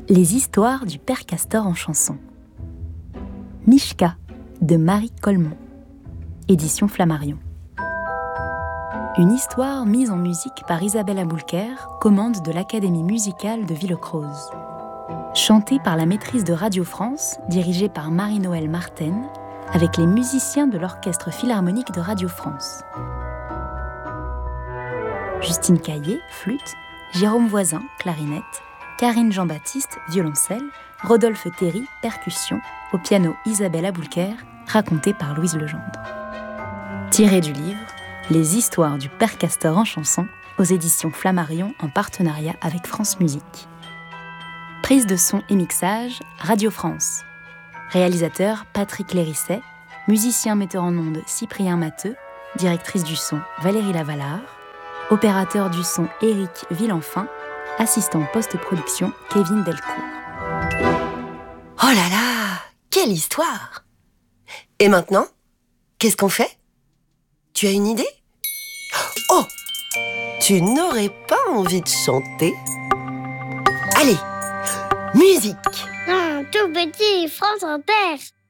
Les histoires du Père Castor en chanson. Mishka de Marie Colmont. Édition Flammarion. Une histoire mise en musique par Isabelle Aboulker, commande de l'Académie musicale de Villecroze. Chantée par la maîtrise de Radio France, dirigée par Marie-Noëlle Marten, avec les musiciens de l'Orchestre Philharmonique de Radio France. Justine Caillé, flûte, Jérôme Voisin, clarinette, Karine Jean-Baptiste, violoncelle, Rodolphe Théry, percussion, au piano Isabelle Aboulker, raconté par Louise Legendre. Tiré du livre Les histoires du Père Castor en chanson, aux éditions Flammarion en partenariat avec France Musique. Prise de son et mixage, Radio France. Réalisateur Patrick Lérisset, musicien metteur en ondes Cyprien Matteux, directrice du son Valérie Lavallard, opérateur du son Éric Villenfin, assistant post-production Kevin Delcourt. Oh là là, quelle histoire! Et maintenant, qu'est-ce qu'on fait? Tu as une idée? Oh! Tu n'aurais pas envie de chanter? Allez, musique! Non, tout petit, France Inter.